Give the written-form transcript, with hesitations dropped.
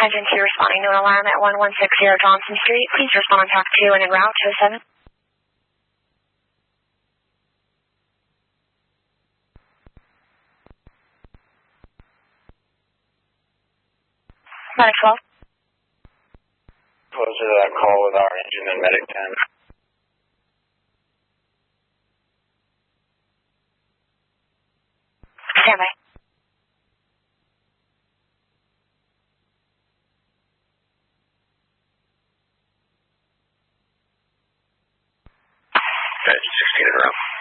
Engine 2 responding to an alarm at 1160 Johnson Street. Please respond on track 2 and en route to 7. Medic 12. Closer to that call with our engine and Medic 10. Stand by. Engine 16 in a row.